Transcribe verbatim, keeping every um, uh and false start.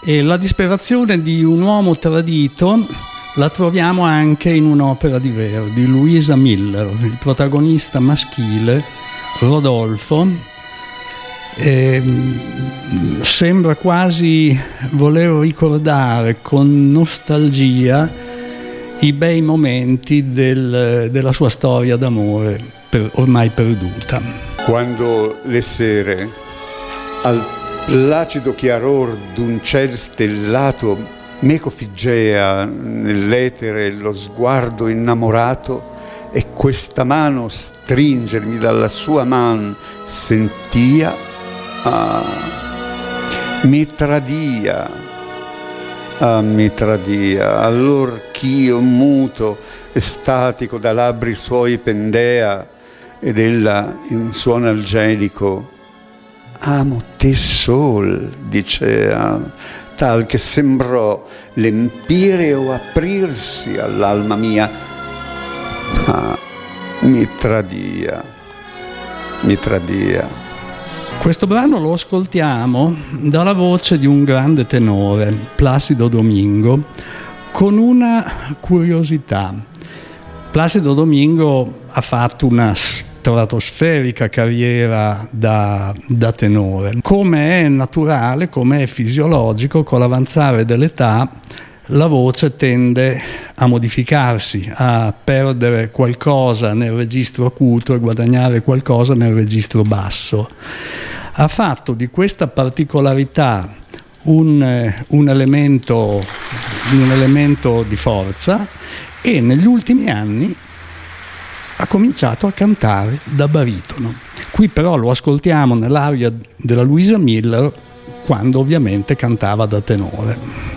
E la disperazione di un uomo tradito la troviamo anche in un'opera di Verdi, Luisa Miller, il protagonista maschile, Rodolfo, eh, sembra quasi voler ricordare con nostalgia i bei momenti del, della sua storia d'amore per, ormai perduta. Quando le sere, al placido chiaror d'un ciel stellato, meco figgea nell'etere lo sguardo innamorato, e questa mano stringermi dalla sua man sentia, ah, mi tradia, ah, mi tradia. Allor ch'io muto, estatico da labbri suoi pendea, ed ella in suono angelico, amo te sol, dicea, tal che sembrò l'empireo aprirsi all'alma mia. Ah, mi tradia, mi tradia. Questo brano lo ascoltiamo dalla voce di un grande tenore, Placido Domingo, con una curiosità. Placido Domingo ha fatto una stratosferica carriera da, da tenore. Come è naturale, come è fisiologico, con l'avanzare dell'età la voce tende a modificarsi, a perdere qualcosa nel registro acuto e guadagnare qualcosa nel registro basso. Ha fatto di questa particolarità un, un, elemento, un elemento di forza, e negli ultimi anni ha cominciato a cantare da baritono. Qui però lo ascoltiamo nell'aria della Luisa Miller, quando ovviamente cantava da tenore.